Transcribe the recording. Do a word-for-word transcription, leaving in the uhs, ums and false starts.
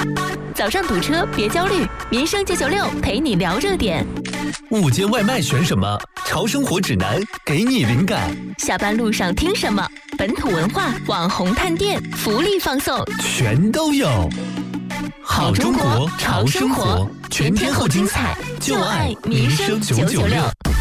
早上堵车别焦虑，民生九九六陪你聊热点。 午间外卖选什么？潮生活指南给你灵感。 下班路上听什么？本土文化、网红探店、福利放送， 全都有。好中国潮生活，全天候精彩，就爱民生九九六。